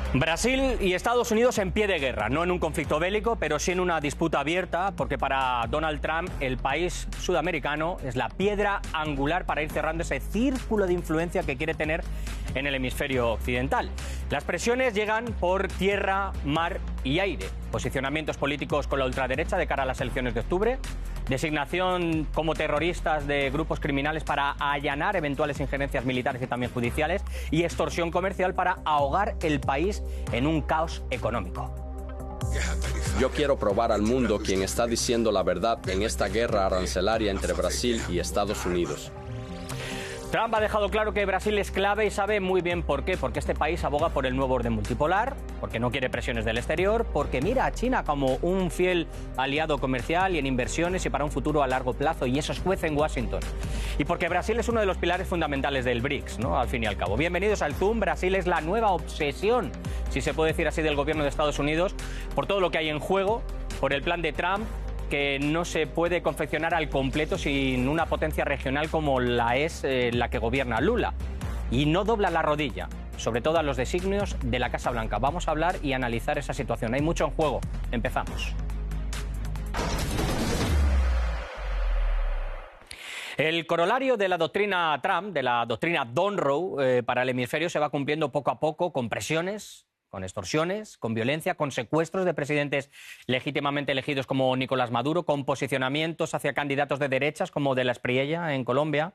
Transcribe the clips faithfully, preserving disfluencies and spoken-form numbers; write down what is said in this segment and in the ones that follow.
Brasil y Estados Unidos en pie de guerra, no en un conflicto bélico, pero sí en una disputa abierta, porque para Donald Trump el país sudamericano es la piedra angular para ir cerrando ese círculo de influencia que quiere tener en el hemisferio occidental. Las presiones llegan por tierra, mar y aire. Posicionamientos políticos con la ultraderecha de cara a las elecciones de octubre, designación como terroristas de grupos criminales para allanar eventuales injerencias militares y también judiciales, y extorsión comercial para ahogar el país en un caos económico. Yo quiero probar al mundo quién está diciendo la verdad en esta guerra arancelaria entre Brasil y Estados Unidos. Trump ha dejado claro que Brasil es clave y sabe muy bien por qué. Porque este país aboga por el nuevo orden multipolar, porque no quiere presiones del exterior, porque mira a China como un fiel aliado comercial y en inversiones y para un futuro a largo plazo, y eso es juez en Washington. Y porque Brasil es uno de los pilares fundamentales del BRICS, ¿no? Al fin y al cabo. Bienvenidos al Zoom. Brasil es la nueva obsesión, si se puede decir así, del gobierno de Estados Unidos, por todo lo que hay en juego, por el plan de Trump, que no se puede confeccionar al completo sin una potencia regional como la es eh, la que gobierna Lula. Y no dobla la rodilla, sobre todo a los designios de la Casa Blanca. Vamos a hablar y analizar esa situación. Hay mucho en juego. Empezamos. El corolario de la doctrina Trump, de la doctrina Monroe, eh, para el hemisferio se va cumpliendo poco a poco con presiones, con extorsiones, con violencia, con secuestros de presidentes legítimamente elegidos como Nicolás Maduro, con posicionamientos hacia candidatos de derechas como de la Espriella en Colombia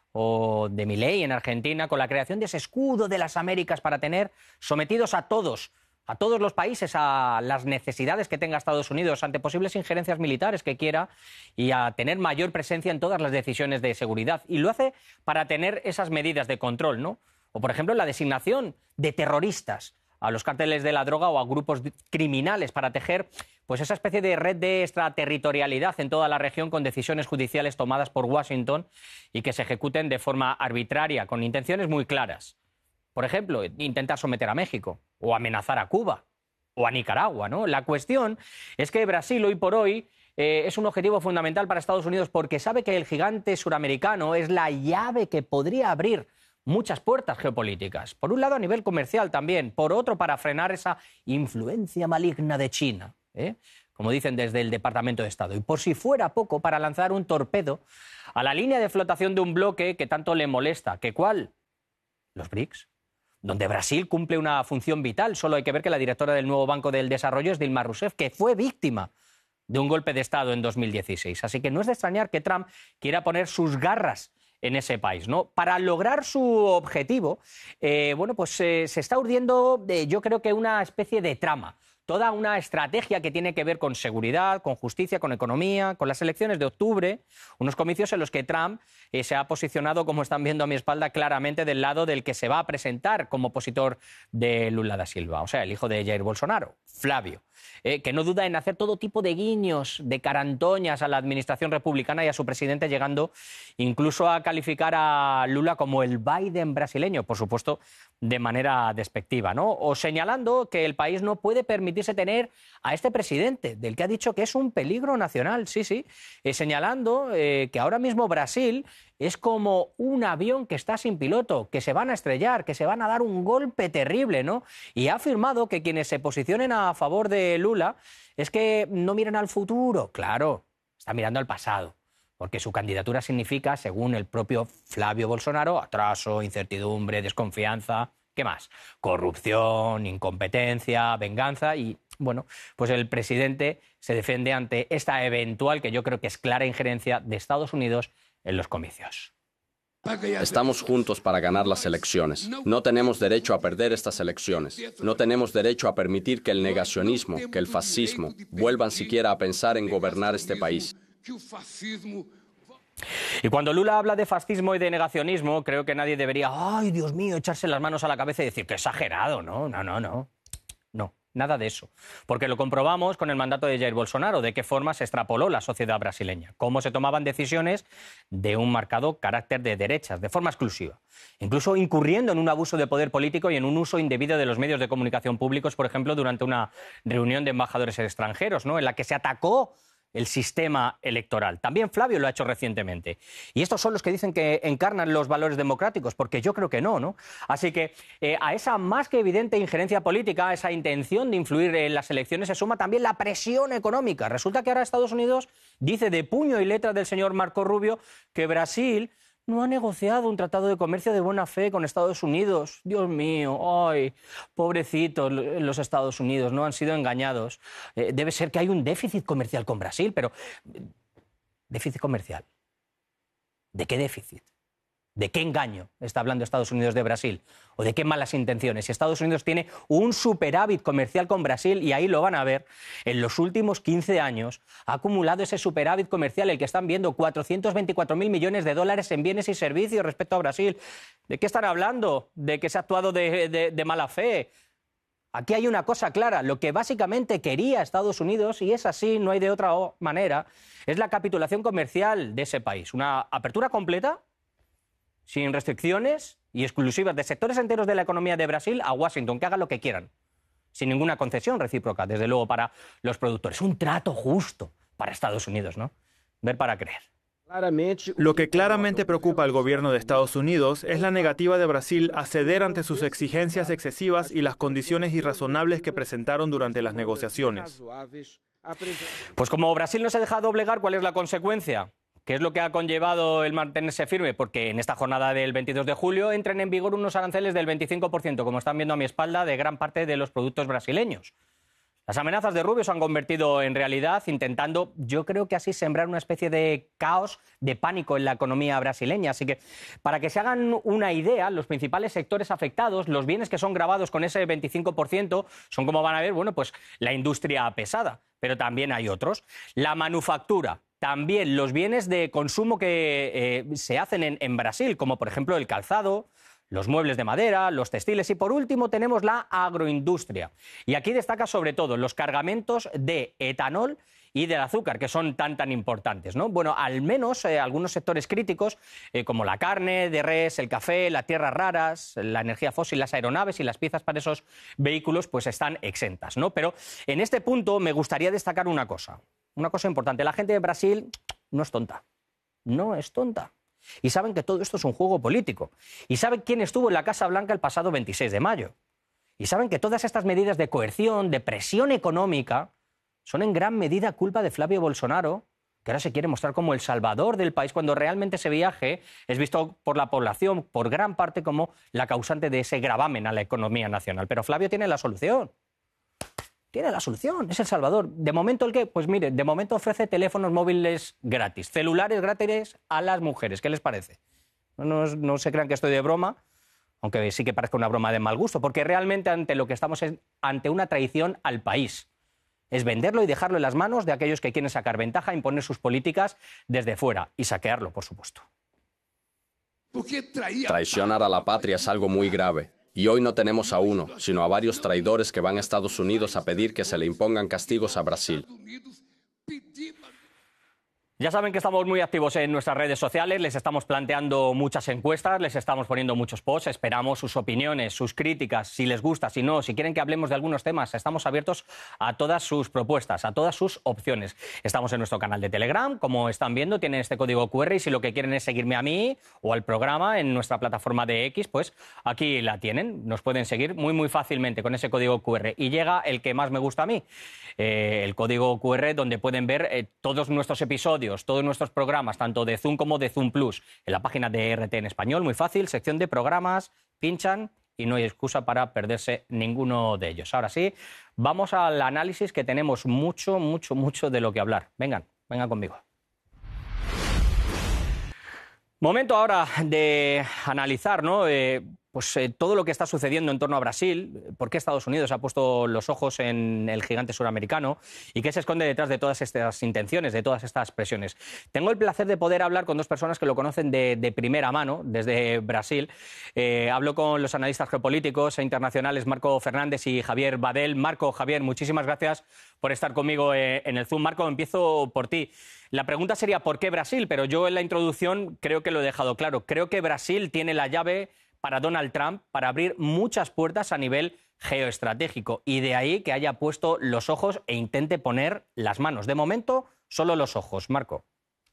o de Milei en Argentina, con la creación de ese escudo de las Américas para tener sometidos a todos, a todos los países, a las necesidades que tenga Estados Unidos ante posibles injerencias militares que quiera y a tener mayor presencia en todas las decisiones de seguridad. Y lo hace para tener esas medidas de control, ¿no? O, por ejemplo, la designación de terroristas a los cárteles de la droga o a grupos criminales para tejer pues esa especie de red de extraterritorialidad en toda la región con decisiones judiciales tomadas por Washington y que se ejecuten de forma arbitraria, con intenciones muy claras. Por ejemplo, intentar someter a México o amenazar a Cuba o a Nicaragua, ¿no? La cuestión es que Brasil hoy por hoy eh, es un objetivo fundamental para Estados Unidos porque sabe que el gigante suramericano es la llave que podría abrir muchas puertas geopolíticas. Por un lado, a nivel comercial también. Por otro, para frenar esa influencia maligna de China, ¿eh? como dicen desde el Departamento de Estado. Y por si fuera poco, para lanzar un torpedo a la línea de flotación de un bloque que tanto le molesta. ¿Qué cuál? Los BRICS, donde Brasil cumple una función vital. Solo hay que ver que la directora del nuevo Banco del Desarrollo es Dilma Rousseff, que fue víctima de un golpe de Estado en dos mil dieciséis. Así que no es de extrañar que Trump quiera poner sus garras en ese país, ¿no? Para lograr su objetivo, eh, bueno, pues eh, se está urdiendo, eh, yo creo que una especie de trama, toda una estrategia que tiene que ver con seguridad, con justicia, con economía, con las elecciones de octubre, unos comicios en los que Trump eh, se ha posicionado, como están viendo a mi espalda, claramente del lado del que se va a presentar como opositor de Lula da Silva, o sea, el hijo de Jair Bolsonaro, Flavio. Eh, que no duda en hacer todo tipo de guiños, de carantoñas a la administración republicana y a su presidente, llegando incluso a calificar a Lula como el Biden brasileño, por supuesto, de manera despectiva, ¿no? O señalando que el país no puede permitirse tener a este presidente, del que ha dicho que es un peligro nacional, sí, sí, eh, señalando eh, que ahora mismo Brasil es como un avión que está sin piloto, que se van a estrellar, que se van a dar un golpe terrible, ¿no? Y ha afirmado que quienes se posicionen a favor de Lula es que no miran al futuro. Claro, está mirando al pasado, porque su candidatura significa, según el propio Flavio Bolsonaro, atraso, incertidumbre, desconfianza. ¿Qué más? Corrupción, incompetencia, venganza y, bueno, pues el presidente se defiende ante esta eventual, que yo creo que es clara injerencia de Estados Unidos en los comicios. Estamos juntos para ganar las elecciones. No tenemos derecho a perder estas elecciones. No tenemos derecho a permitir que el negacionismo, que el fascismo, vuelvan siquiera a pensar en gobernar este país. Y cuando Lula habla de fascismo y de negacionismo, creo que nadie debería, ay, Dios mío, echarse las manos a la cabeza y decir que exagerado, no, no, no, no. No, nada de eso. Porque lo comprobamos con el mandato de Jair Bolsonaro, de qué forma se extrapoló la sociedad brasileña, cómo se tomaban decisiones de un marcado carácter de derechas, de forma exclusiva, incluso incurriendo en un abuso de poder político y en un uso indebido de los medios de comunicación públicos, por ejemplo, durante una reunión de embajadores extranjeros, ¿no?, en la que se atacó el sistema electoral. También Flavio lo ha hecho recientemente. Y estos son los que dicen que encarnan los valores democráticos, porque yo creo que no, ¿no? Así que eh, a esa más que evidente injerencia política, a esa intención de influir en las elecciones, se suma también la presión económica. Resulta que ahora Estados Unidos dice de puño y letra del señor Marco Rubio que Brasil no ha negociado un tratado de comercio de buena fe con Estados Unidos. Dios mío, ay, pobrecitos los Estados Unidos, no han sido engañados. Eh, debe ser que hay un déficit comercial con Brasil, pero ¿déficit comercial? ¿De qué déficit? ¿De qué engaño está hablando Estados Unidos de Brasil? ¿O de qué malas intenciones? Si Estados Unidos tiene un superávit comercial con Brasil, y ahí lo van a ver, en los últimos quince años ha acumulado ese superávit comercial, el que están viendo, cuatrocientos veinticuatro mil millones de dólares en bienes y servicios respecto a Brasil. ¿De qué están hablando? ¿De que se ha actuado de, de, de mala fe? Aquí hay una cosa clara, lo que básicamente quería Estados Unidos, y es así, no hay de otra manera, es la capitulación comercial de ese país. Una apertura completa, sin restricciones y exclusivas de sectores enteros de la economía de Brasil a Washington, que hagan lo que quieran, sin ninguna concesión recíproca, desde luego, para los productores. Un trato justo para Estados Unidos, ¿no? Ver para creer. Lo que claramente preocupa al gobierno de Estados Unidos es la negativa de Brasil a ceder ante sus exigencias excesivas y las condiciones irrazonables que presentaron durante las negociaciones. Pues como Brasil no se deja doblegar, ¿cuál es la consecuencia? ¿Qué es lo que ha conllevado el mantenerse firme? Porque en esta jornada del veintidós de julio entran en vigor unos aranceles del veinticinco por ciento, como están viendo a mi espalda, de gran parte de los productos brasileños. Las amenazas de Rubio se han convertido en realidad, intentando, yo creo que así, sembrar una especie de caos, de pánico en la economía brasileña. Así que, para que se hagan una idea, los principales sectores afectados, los bienes que son gravados con ese veinticinco por ciento, son, como van a ver, bueno, pues la industria pesada, pero también hay otros. La manufactura. También los bienes de consumo que eh, se hacen en, en Brasil, como por ejemplo el calzado, los muebles de madera, los textiles y por último tenemos la agroindustria. Y aquí destaca sobre todo los cargamentos de etanol y del azúcar, que son tan tan importantes, ¿no? Bueno, al menos eh, algunos sectores críticos, eh, como la carne de res, el café, las tierras raras, la energía fósil, las aeronaves y las piezas para esos vehículos, pues están exentas, ¿no? Pero en este punto me gustaría destacar una cosa. Una cosa importante, la gente de Brasil no es tonta, no es tonta. Y saben que todo esto es un juego político. Y saben quién estuvo en la Casa Blanca el pasado veintiséis de mayo. Y saben que todas estas medidas de coerción, de presión económica, son en gran medida culpa de Flavio Bolsonaro, que ahora se quiere mostrar como el salvador del país, cuando realmente ese viaje es visto por la población, por gran parte, como la causante de ese gravamen a la economía nacional. Pero Flavio tiene la solución. Tiene la solución, es el salvador. ¿De momento el qué? Pues mire, de momento ofrece teléfonos móviles gratis, celulares gratis a las mujeres. ¿Qué les parece? No, no, no se crean que estoy de broma, aunque sí que parezca una broma de mal gusto, porque realmente ante lo que estamos es ante una traición al país. Es venderlo y dejarlo en las manos de aquellos que quieren sacar ventaja, imponer sus políticas desde fuera y saquearlo, por supuesto. Traicionar a la patria es algo muy grave. Y hoy no tenemos a uno, sino a varios traidores que van a Estados Unidos a pedir que se le impongan castigos a Brasil. Ya saben que estamos muy activos en nuestras redes sociales, les estamos planteando muchas encuestas, les estamos poniendo muchos posts, esperamos sus opiniones, sus críticas, si les gusta, si no, si quieren que hablemos de algunos temas, estamos abiertos a todas sus propuestas, a todas sus opciones. Estamos en nuestro canal de Telegram, como están viendo, tienen este código cu erre y si lo que quieren es seguirme a mí o al programa en nuestra plataforma de X, pues aquí la tienen, nos pueden seguir muy muy fácilmente con ese código cu erre. Y llega el que más me gusta a mí, eh, el código cu erre donde pueden ver eh, todos nuestros episodios, todos nuestros programas, tanto de Zoom como de Zoom Plus, en la página de R T en español, muy fácil, sección de programas, pinchan y no hay excusa para perderse ninguno de ellos. Ahora sí, vamos al análisis, que tenemos mucho, mucho, mucho de lo que hablar. Vengan, vengan conmigo. Momento ahora de analizar, ¿no? Eh, pues eh, todo lo que está sucediendo en torno a Brasil, por qué Estados Unidos ha puesto los ojos en el gigante suramericano y qué se esconde detrás de todas estas intenciones, de todas estas presiones. Tengo el placer de poder hablar con dos personas que lo conocen de, de primera mano, desde Brasil. Eh, hablo con los analistas geopolíticos e internacionales Marco Fernández y Javier Badel. Marco, Javier, muchísimas gracias por estar conmigo eh, en el Zoom. Marco, empiezo por ti. La pregunta sería ¿por qué Brasil? Pero yo en la introducción creo que lo he dejado claro. Creo que Brasil tiene la llave para Donald Trump para abrir muchas puertas a nivel geoestratégico. Y de ahí que haya puesto los ojos e intente poner las manos. De momento, solo los ojos. Marco.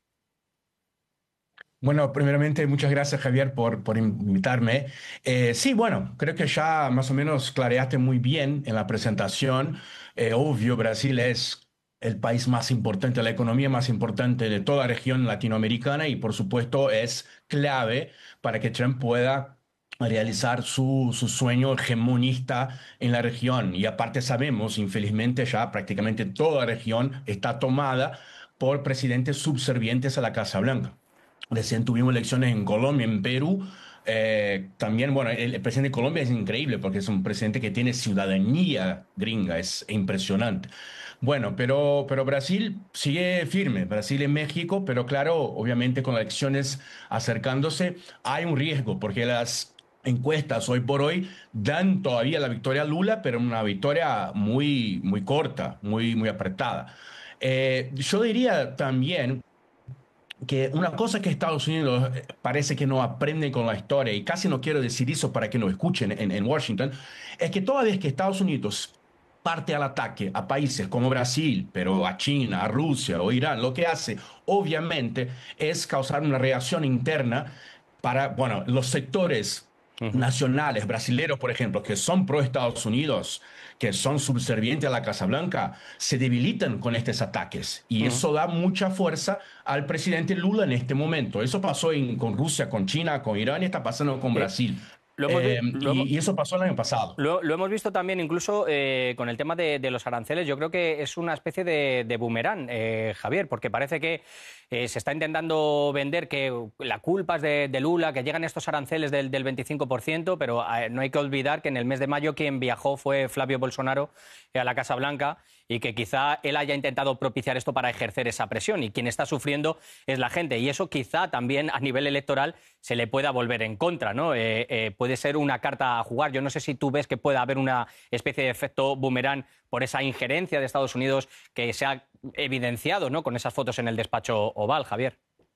Bueno, primeramente, muchas gracias, Javier, por, por invitarme. Eh, sí, bueno, creo que ya más o menos clareaste muy bien en la presentación. Eh, obvio, Brasil es el país más importante, la economía más importante de toda la región latinoamericana y, por supuesto, es clave para que Trump pueda realizar su, su sueño hegemonista en la región. Y aparte sabemos, infelizmente, ya prácticamente toda la región está tomada por presidentes subservientes a la Casa Blanca. Recién tuvimos elecciones en Colombia, en Perú. Eh, también, bueno, el, el presidente de Colombia es increíble porque es un presidente que tiene ciudadanía gringa, es impresionante. Bueno, pero, pero Brasil sigue firme, Brasil y México, pero claro, obviamente con las elecciones acercándose hay un riesgo porque las encuestas hoy por hoy dan todavía la victoria a Lula, pero una victoria muy, muy corta, muy, muy apretada. Eh, yo diría también que una cosa que Estados Unidos parece que no aprende con la historia, y casi no quiero decir eso para que nos escuchen en, en Washington, es que toda vez que Estados Unidos parte al ataque a países como Brasil, pero a China, a Rusia o Irán, lo que hace obviamente es causar una reacción interna para, bueno, los sectores uh-huh. nacionales brasileños, por ejemplo, que son pro Estados Unidos, que son subservientes a la Casa Blanca, se debilitan con estos ataques. Y uh-huh. eso da mucha fuerza al presidente Lula en este momento. Eso pasó en, con Rusia, con China, con Irán y está pasando con Brasil. Lo hemos, eh, lo y, hemos, y eso pasó el año pasado. Lo, lo hemos visto también incluso eh, con el tema de, de los aranceles. Yo creo que es una especie de, de boomerang, eh, Javier, porque parece que eh, se está intentando vender que la culpa es de, de Lula, que llegan estos aranceles del, del veinticinco por ciento, pero eh, no hay que olvidar que en el mes de mayo quien viajó fue Flavio Bolsonaro a la Casa Blanca y que quizá él haya intentado propiciar esto para ejercer esa presión, y quien está sufriendo es la gente, y eso quizá también a nivel electoral se le pueda volver en contra, ¿no? Eh, eh, puede ser una carta a jugar. Yo no sé si tú ves que pueda haber una especie de efecto boomerang por esa injerencia de Estados Unidos que se ha evidenciado, ¿no?, con esas fotos en el despacho Oval, Javier.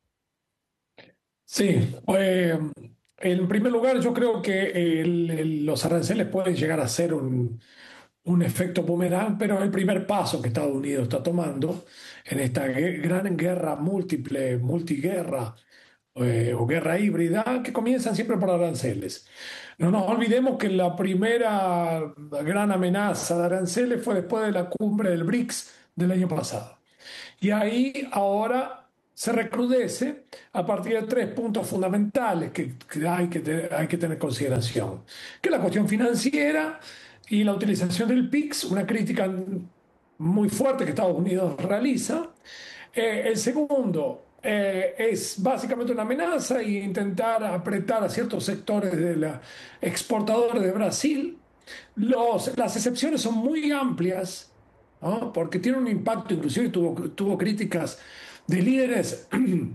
Sí, eh, en primer lugar yo creo que el, el, los aranceles pueden llegar a ser un, un efecto boomerang, pero es el primer paso que Estados Unidos está tomando en esta gran guerra múltiple, multiguerra eh, o guerra híbrida, que comienzan siempre por aranceles. No nos olvidemos que la primera gran amenaza de aranceles fue después de la cumbre del BRICS del año pasado. Y ahí ahora se recrudece a partir de tres puntos fundamentales que, que, hay, que te, hay que tener en consideración, que es la cuestión financiera y la utilización del P I X, una crítica muy fuerte que Estados Unidos realiza. Eh, el segundo eh, es básicamente una amenaza e intentar apretar a ciertos sectores de la exportadores de Brasil. Los, las excepciones son muy amplias, ¿no?, porque tiene un impacto, inclusive tuvo, tuvo críticas de líderes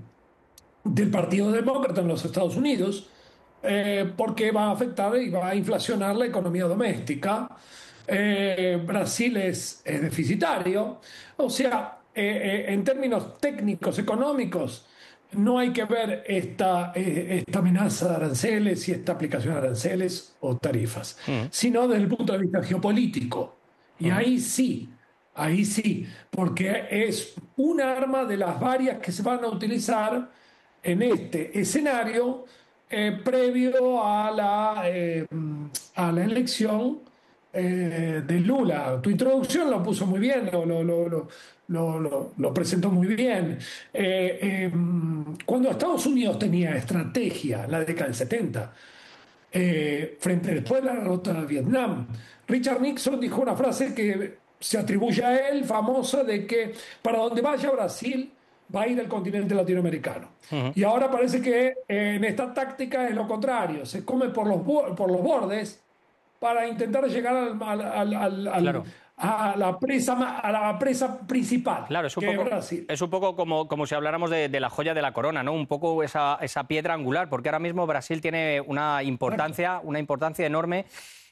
del Partido Demócrata en los Estados Unidos, eh, porque va a afectar y va a inflacionar la economía doméstica. Eh, Brasil es, es deficitario, o sea, eh, eh, en términos técnicos, económicos, no hay que ver esta, eh, esta amenaza de aranceles y esta aplicación de aranceles o tarifas, mm. sino desde el punto de vista geopolítico. Y mm. ahí sí, ahí sí, porque es un arma de las varias que se van a utilizar en este escenario eh, previo a la, eh, a la elección eh, de Lula. Tu introducción lo puso muy bien, lo, lo, lo, lo, lo, lo presentó muy bien. Eh, eh, cuando Estados Unidos tenía estrategia en la década del setenta, eh, frente después de la derrota de Vietnam, Richard Nixon dijo una frase que se atribuye a él, famosa, de que para donde vaya Brasil va a ir el continente latinoamericano. Uh-huh. Y ahora parece que eh, en esta táctica es lo contrario, se come por los, por los bordes para intentar llegar al, al, al, al, claro. a, la presa, a la presa principal, claro, es un que poco, es Brasil. Es un poco como, como si habláramos de, de la joya de la corona, ¿no? Un poco esa, esa piedra angular, porque ahora mismo Brasil tiene una importancia, una importancia enorme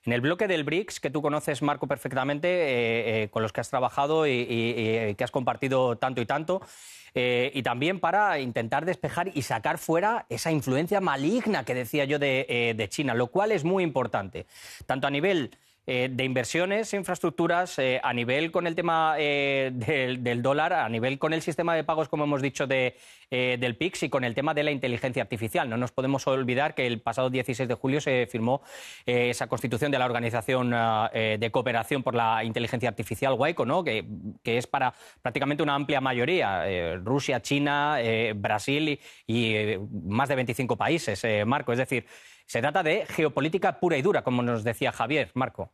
En el bloque del BRICS, que tú conoces, Marco, perfectamente, eh, eh, con los que has trabajado y, y, y que has compartido tanto y tanto, eh, y también para intentar despejar y sacar fuera esa influencia maligna que decía yo de, eh, de China, lo cual es muy importante, tanto a nivel Eh, de inversiones, infraestructuras, eh, a nivel con el tema eh, del, del dólar, a nivel con el sistema de pagos, como hemos dicho, de, eh, del P I C S y con el tema de la inteligencia artificial. No nos podemos olvidar que el pasado dieciséis de julio se firmó eh, esa constitución de la Organización eh, de Cooperación por la Inteligencia Artificial, WICO, ¿no? que, que es para prácticamente una amplia mayoría, eh, Rusia, China, eh, Brasil y, y eh, más de veinticinco países, eh, Marco. Es decir, se trata de geopolítica pura y dura, como nos decía Javier, Marco.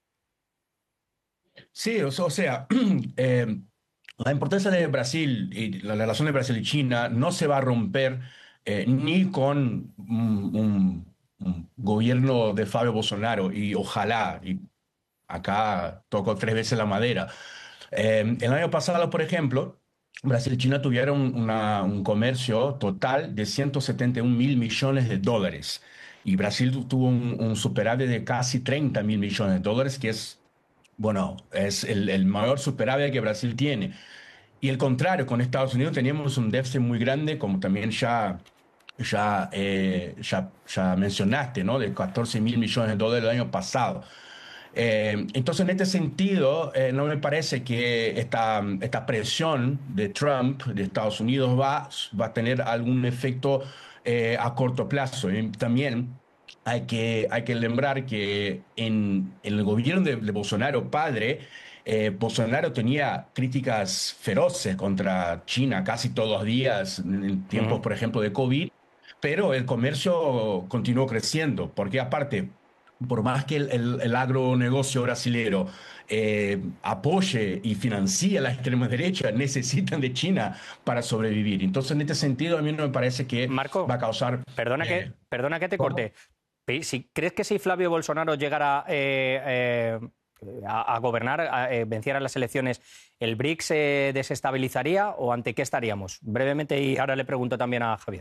Sí, o, o sea, eh, la importancia de Brasil y la relación de Brasil y China no se va a romper eh, ni con un, un- un gobierno de Fabio Bolsonaro y ojalá, y acá tocó tres veces la madera. Eh, el año pasado, por ejemplo, Brasil y China tuvieron una- un comercio total de ciento setenta y un mil millones de dólares. Y Brasil tu- tuvo un, un superávit de casi treinta mil millones de dólares, que es, bueno, es el, el mayor superávit que Brasil tiene. Y el contrario, con Estados Unidos teníamos un déficit muy grande, como también ya, ya, eh, ya, ya mencionaste, ¿no? De catorce mil millones de dólares el año pasado. Eh, entonces, en este sentido, eh, no me parece que esta, esta presión de Trump, de Estados Unidos, va, va a tener algún efecto eh, a corto plazo. Y también hay que, hay que lembrar que en, en el gobierno de, de Bolsonaro padre, eh, Bolsonaro tenía críticas feroces contra China casi todos los días, en tiempos, Ujú. por ejemplo, de COVID, pero el comercio continuó creciendo, porque aparte por más que el, el- el agronegocio brasilero eh, apoye y financie a la extrema derecha, necesitan de China para sobrevivir. Entonces, en este sentido, a mí no me parece que va Marco, a causar... perdona eh, que, perdona que te ¿cómo? corte. Pi- Si, ¿crees que si Flavio Bolsonaro llegara eh, eh, a, a gobernar, a, eh, venciera las elecciones, el BRICS se desestabilizaría o ante qué estaríamos? Brevemente, y ahora le pregunto también a Javier.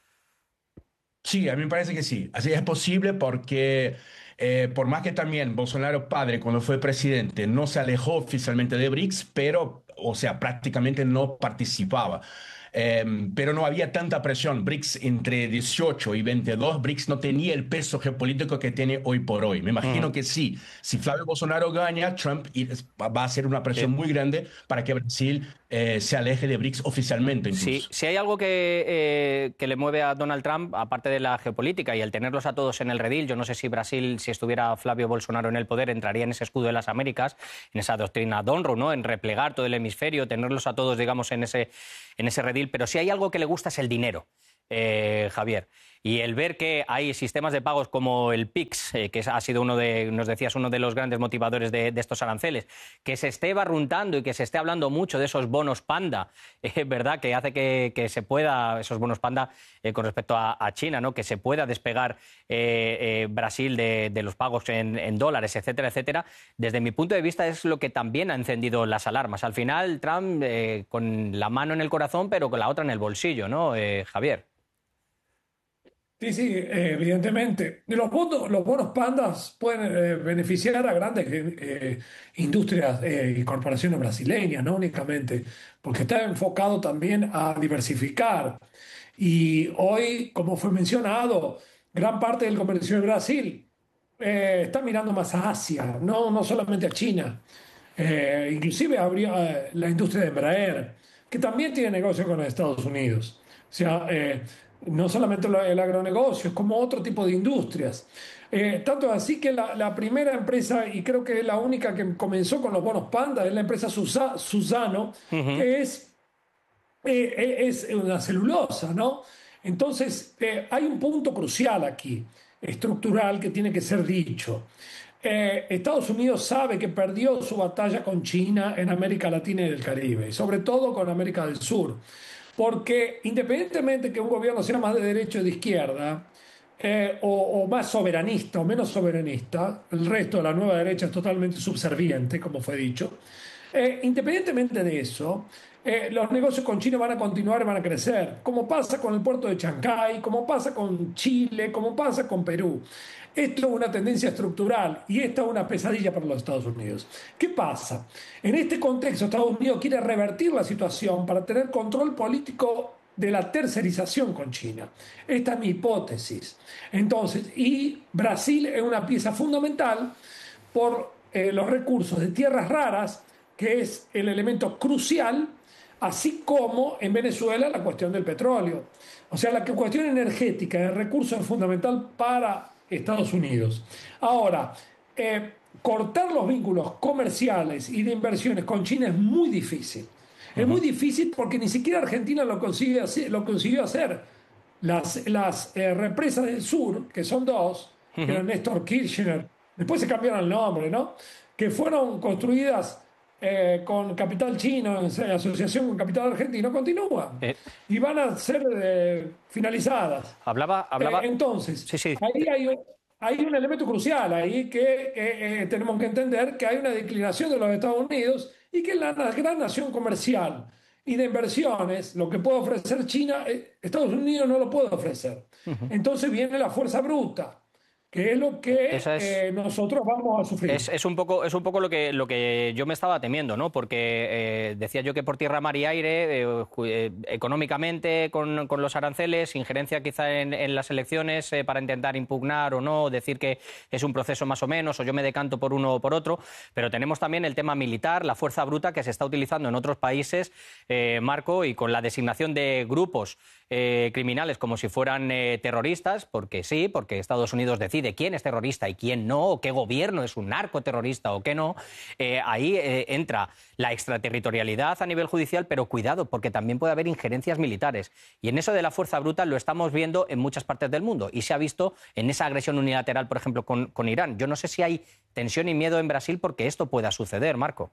Sí, a mí me parece que sí. Así es posible porque eh, por más que también Bolsonaro padre, cuando fue presidente, no se alejó oficialmente de BRICS, pero, o sea, prácticamente no participaba. Eh, pero no había tanta presión. BRICS entre dieciocho y veintidós, BRICS no tenía el peso geopolítico que tiene hoy por hoy. Me imagino Ujú. que sí. Si Flavio Bolsonaro gana, Trump y- va a hacer una presión Sí. muy grande para que Brasil eh, se aleje de BRICS oficialmente Si, incluso. si hay algo que, eh, que le mueve a Donald Trump, aparte de la geopolítica y el tenerlos a todos en el redil, yo no sé si Brasil, si estuviera Flavio Bolsonaro en el poder, entraría en ese escudo de las Américas, en esa doctrina Donroe, ¿no? En replegar todo el hemisferio, tenerlos a todos, digamos, en ese, en ese redil. Pero si hay algo que le gusta es el dinero, eh, Javier. Y el ver que hay sistemas de pagos como el P I C S, eh, que ha sido uno de, nos decías, uno de los grandes motivadores de, de estos aranceles, que se esté barruntando y que se esté hablando mucho de esos bonos panda, eh, ¿verdad? Que hace que, que se pueda, esos bonos panda eh, con respecto a, a China, ¿no? Que se pueda despegar eh, eh, Brasil de, de los pagos en, en dólares, etcétera, etcétera. Desde mi punto de vista es lo que también ha encendido las alarmas. Al final, Trump eh, con la mano en el corazón, pero con la otra en el bolsillo, ¿no, eh, Javier? Sí, sí, eh, evidentemente. Los bonos, los bonos pandas pueden eh, beneficiar a grandes eh, industrias eh, y corporaciones brasileñas, no únicamente, porque está enfocado también a diversificar. Y hoy, como fue mencionado, gran parte del comercio de Brasil eh, está mirando más a Asia, no, no solamente a China. Eh, inclusive habría eh, la industria de Embraer, que también tiene negocio con los Estados Unidos. O sea, eh, no solamente lo- el agronegocio, es como otro tipo de industrias. Eh, tanto así que la, la primera empresa, y creo que es la única que comenzó con los bonos Panda, es la empresa Susa- Suzano, Ujú. que es eh, eh, es una celulosa, ¿no? Entonces, eh, hay un punto crucial aquí, estructural, que tiene que ser dicho. Eh, Estados Unidos sabe que perdió su batalla con China en América Latina y del Caribe, y sobre todo con América del Sur, porque independientemente que un gobierno sea más de derecha o de izquierda, eh, o, o más soberanista o menos soberanista, el resto de la nueva derecha es totalmente subserviente, como fue dicho. Eh, independientemente de eso, eh, los negocios con China van a continuar y van a crecer, como pasa con el puerto de Chancay, como pasa con Chile, como pasa con Perú. Esto es una tendencia estructural y esta es una pesadilla para los Estados Unidos. ¿Qué pasa? En este contexto, Estados Unidos quiere revertir la situación para tener control político de la tercerización con China. Esta es mi hipótesis. Entonces, y Brasil es una pieza fundamental por eh, los recursos de tierras raras, que es el elemento crucial, así como en Venezuela la cuestión del petróleo. O sea, la cuestión energética, el recurso es fundamental para Estados Unidos. Ahora, eh, cortar los vínculos comerciales y de inversiones con China es muy difícil. Es muy difícil porque ni siquiera Argentina lo consiguió hacer. Lo consiguió hacer. Las, las eh, represas del sur, que son dos, uh-huh. que eran Néstor Kirchner, después se cambiaron el nombre, ¿no? Que fueron construidas eh, con capital chino, en asociación con capital argentino, continúan. Eh. Y van a ser eh, finalizadas. Hablaba... hablaba... Eh, entonces, sí, sí. ahí hay un, hay un elemento crucial ahí que eh, eh, tenemos que entender que hay una declinación de los Estados Unidos y que la gran nación comercial y de inversiones, lo que puede ofrecer China, eh, Estados Unidos no lo puede ofrecer. Uh-huh. Entonces viene la fuerza bruta, que es lo que es, eh, nosotros vamos a sufrir. Es, es un poco, es un poco lo, que, lo que yo me estaba temiendo, ¿no? Porque eh, decía yo que por tierra, mar y aire, eh, eh, económicamente con, con los aranceles, injerencia quizá en, en las elecciones eh, para intentar impugnar o no, decir que es un proceso más o menos, o yo me decanto por uno o por otro, pero tenemos también el tema militar, la fuerza bruta que se está utilizando en otros países, eh, Marco, y con la designación de grupos eh, criminales como si fueran eh, terroristas, porque sí, porque Estados Unidos decide de quién es terrorista y quién no, o qué gobierno es un narcoterrorista o qué no, eh, ahí eh, entra la extraterritorialidad a nivel judicial, pero cuidado, porque también puede haber injerencias militares. Y en eso de la fuerza bruta lo estamos viendo en muchas partes del mundo y se ha visto en esa agresión unilateral, por ejemplo, con, con Irán. Yo no sé si hay tensión y miedo en Brasil porque esto pueda suceder, Marco.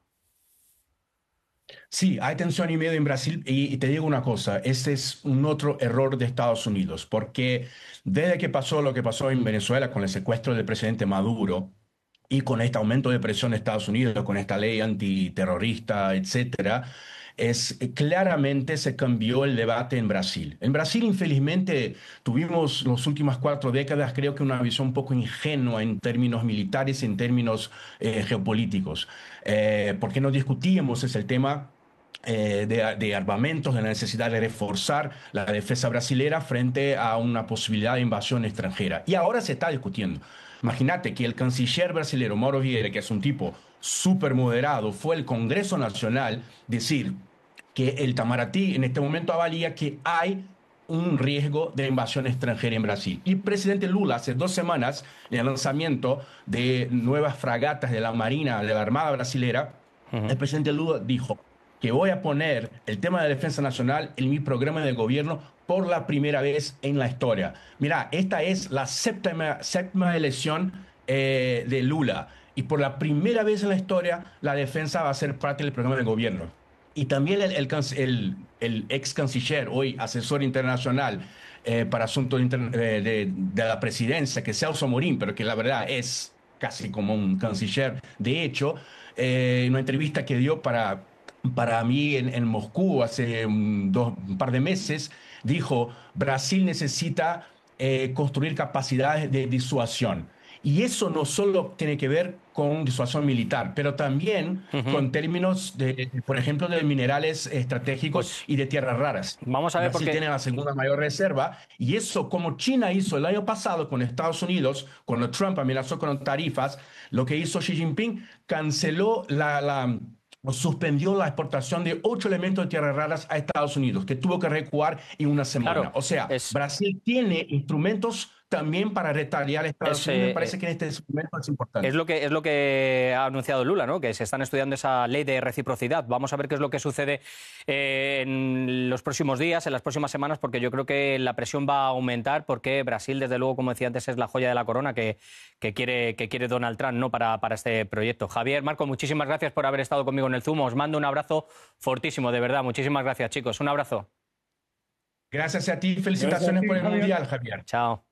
Sí, hay tensión y miedo en Brasil y, y te digo una cosa, este es un otro error de Estados Unidos, porque desde que pasó lo que pasó en Venezuela con el secuestro del presidente Maduro y con este aumento de presión de Estados Unidos, con esta ley antiterrorista, etcétera, es claramente se cambió el debate en Brasil. En Brasil, infelizmente, tuvimos las últimas cuatro décadas, creo que una visión un poco ingenua en términos militares y en términos eh, geopolíticos. Eh, porque no discutíamos ese el tema eh, de, de armamentos, de la necesidad de reforzar la defensa brasilera frente a una posibilidad de invasión extranjera. Y ahora se está discutiendo. Imagínate que el canciller brasileño Mauro Vieira, que es un tipo súper moderado, fue al Congreso Nacional decir que el Itamaraty en este momento avalía que hay un riesgo de invasión extranjera en Brasil. Y el presidente Lula, hace dos semanas, en el lanzamiento de nuevas fragatas de la Marina, de la Armada Brasilera, uh-huh. el presidente Lula dijo que voy a poner el tema de defensa nacional en mi programa de gobierno por la primera vez en la historia. Mira, esta es la séptima, séptima elección eh, de Lula y por la primera vez en la historia la defensa va a ser parte del programa de gobierno. Y también el, el, el, el ex canciller, hoy asesor internacional eh, para asuntos inter, eh, de, de la presidencia, que es Celso Amorim, pero que la verdad es casi como un canciller. De hecho, eh, en una entrevista que dio para, para mí en, en Moscú hace un, dos, un par de meses, dijo, Brasil necesita eh, construir capacidades de disuasión. Y eso no solo tiene que ver con disuasión militar, pero también uh-huh. con términos, de, por ejemplo, de minerales estratégicos pues, y de tierras raras. Vamos a ver Brasil por qué tiene la segunda mayor reserva, y eso, como China hizo el año pasado con Estados Unidos, cuando Trump amenazó con tarifas, lo que hizo Xi Jinping, canceló la... la suspendió la exportación de ocho elementos de tierras raras a Estados Unidos, que tuvo que recuar en una semana. Claro, o sea, es... Brasil tiene instrumentos también para retaliar a Estados Unidos. Me parece que en este momento es importante. Es lo que, es lo que ha anunciado Lula, ¿no? Que se están estudiando esa ley de reciprocidad. Vamos a ver qué es lo que sucede eh, en los próximos días, en las próximas semanas, porque yo creo que la presión va a aumentar, porque Brasil, desde luego, como decía antes, es la joya de la corona que, que, quiere, que quiere Donald Trump, ¿no? para, para este proyecto. Javier, Marco, muchísimas gracias por haber estado conmigo en el Zoom. Os mando un abrazo fortísimo, de verdad. Muchísimas gracias, chicos. Un abrazo. Gracias a ti. Felicitaciones a ti, por el Javier. Mundial, Javier. Chao.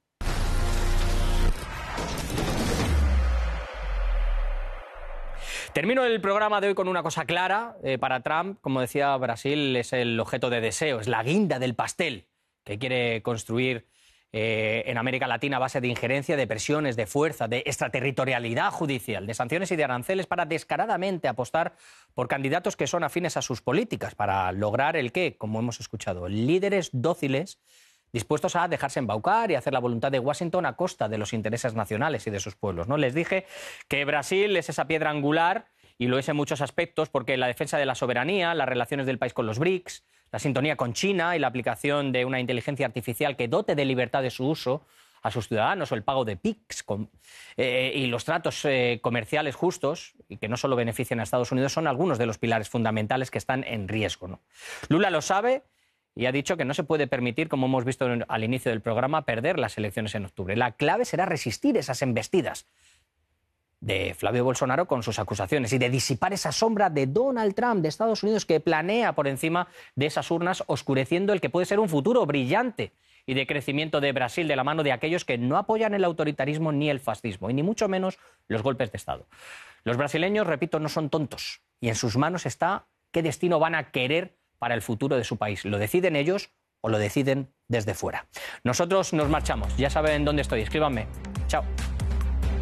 Termino el programa de hoy con una cosa clara. Eh, para Trump, como decía, Brasil es el objeto de deseo, es la guinda del pastel que quiere construir eh, en América Latina a base de injerencia, de presiones, de fuerza, de extraterritorialidad judicial, de sanciones y de aranceles para descaradamente apostar por candidatos que son afines a sus políticas, para lograr el qué, como hemos escuchado, líderes dóciles dispuestos a dejarse embaucar y hacer la voluntad de Washington a costa de los intereses nacionales y de sus pueblos, ¿no? Les dije que Brasil es esa piedra angular, y lo es en muchos aspectos, porque la defensa de la soberanía, las relaciones del país con los BRICS, la sintonía con China y la aplicación de una inteligencia artificial que dote de libertad de su uso a sus ciudadanos, o el pago de P I Cs con, eh, y los tratos eh, comerciales justos, y que no solo benefician a Estados Unidos, son algunos de los pilares fundamentales que están en riesgo, ¿no? Lula lo sabe y ha dicho que no se puede permitir, como hemos visto al inicio del programa, perder las elecciones en octubre. La clave será resistir esas embestidas de Flavio Bolsonaro con sus acusaciones y de disipar esa sombra de Donald Trump de Estados Unidos que planea por encima de esas urnas, oscureciendo el que puede ser un futuro brillante y de crecimiento de Brasil de la mano de aquellos que no apoyan el autoritarismo ni el fascismo, y ni mucho menos los golpes de Estado. Los brasileños, repito, no son tontos, y en sus manos está qué destino van a querer para el futuro de su país. ¿Lo deciden ellos o lo deciden desde fuera? Nosotros nos marchamos. Ya saben dónde estoy. Escríbanme. Chao.